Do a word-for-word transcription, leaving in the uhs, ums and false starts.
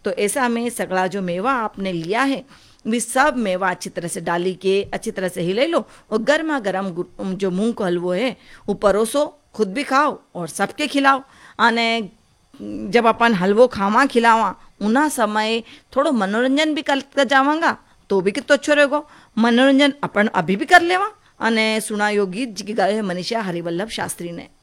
तो ऐसा में सगला जो मेवा आपने लिया है वे सब मेवा अच्छी तरह से डाली के अच्छी तरह से हिले लो और गर्मा गर्म जो मूंग का हलवो है वो परोसो, खुद भी खाओ और सबके खिलाओ। आने जब अपन हलवो खावा खिलावा उना समय थोड़ो मनोरंजन भी कर जावांगा तो भी कितो अच्छो रहेगो। मनोरंजन अपन अभी भी कर लेवा। अने सुनायो गीत जी की गायो है मनीषा हरिवल्लभ शास्त्री ने।